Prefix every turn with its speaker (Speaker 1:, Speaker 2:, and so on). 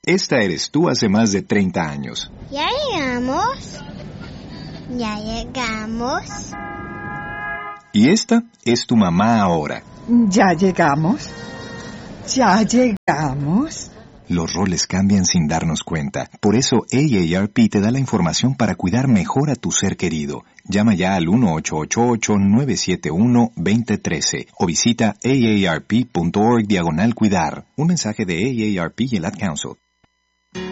Speaker 1: Esta eres tú hace más de 30 años.
Speaker 2: Ya llegamos. Ya llegamos.
Speaker 1: Y esta es tu mamá ahora.
Speaker 3: Ya llegamos. Ya llegamos.
Speaker 1: Los roles cambian sin darnos cuenta. Por eso AARP te da la información para cuidar mejor a tu ser querido. Llama ya al 1-888-971-2013 o visita aarp.org/cuidar. Un mensaje de AARP y el Ad Council.